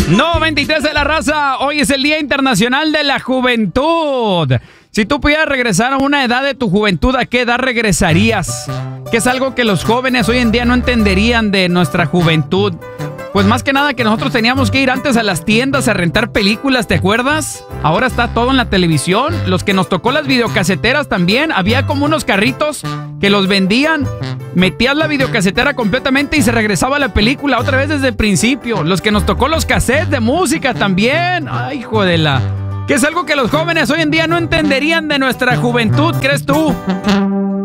No, 23 de la raza, hoy es el Día Internacional de la Juventud. Si tú pudieras regresar a una edad de tu juventud, ¿a qué edad regresarías? Que es algo que los jóvenes hoy en día no entenderían de nuestra juventud. Pues más que nada que nosotros teníamos que ir antes a las tiendas a rentar películas, ¿te acuerdas? Ahora está todo en la televisión. Los que nos tocó las videocaseteras también, había como unos carritos que los vendían. Metías la videocasetera completamente y se regresaba la película otra vez desde el principio. Los que nos tocó los cassettes de música también. Ay, hijo de la... Que es algo que los jóvenes hoy en día no entenderían de nuestra juventud, ¿crees tú?